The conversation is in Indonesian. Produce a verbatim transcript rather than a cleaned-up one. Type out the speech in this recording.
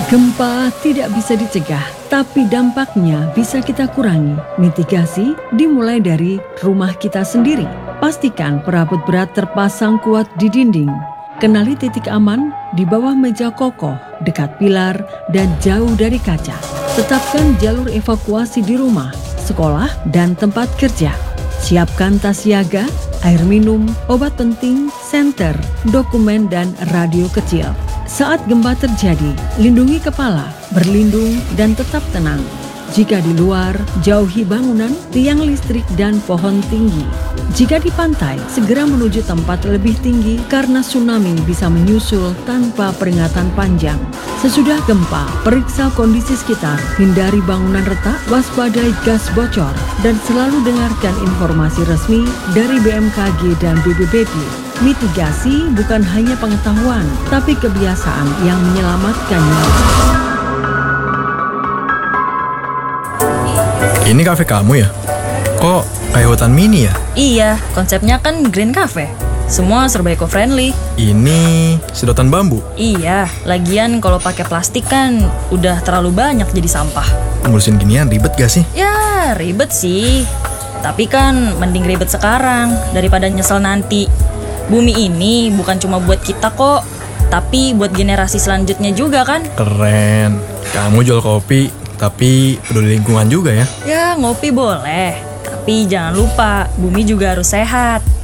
Gempa tidak bisa dicegah, tapi dampaknya bisa kita kurangi. Mitigasi dimulai dari rumah kita sendiri. Pastikan perabot berat terpasang kuat di dinding. Kenali titik aman di bawah meja kokoh, dekat pilar, dan jauh dari kaca. Tetapkan jalur evakuasi di rumah, sekolah, dan tempat kerja. Siapkan tas siaga, air minum, obat penting, senter, dokumen, dan radio kecil. Saat gempa terjadi, lindungi kepala, berlindung, dan tetap tenang. Jika di luar, jauhi bangunan, tiang listrik, dan pohon tinggi. Jika di pantai, segera menuju tempat lebih tinggi karena tsunami bisa menyusul tanpa peringatan panjang. Sesudah gempa, periksa kondisi sekitar, hindari bangunan retak, waspadai gas bocor, dan selalu dengarkan informasi resmi dari B M K G dan B B B P. Mitigasi bukan hanya pengetahuan, tapi kebiasaan yang menyelamatkan nyawa. Ini kafe kamu ya? Kok kayak hutan mini ya? Iya, konsepnya kan green cafe. Semua serba eco-friendly. Ini sedotan bambu. Iya, lagian kalau pakai plastik kan udah terlalu banyak jadi sampah. Ngurusin ginian ribet gak sih? Ya, ribet sih. Tapi kan mending ribet sekarang daripada nyesel nanti. Bumi ini bukan cuma buat kita kok, tapi buat generasi selanjutnya juga kan? Keren. Kamu jual kopi, tapi peduli lingkungan juga ya? Ya, ngopi boleh. Tapi jangan lupa, bumi juga harus sehat.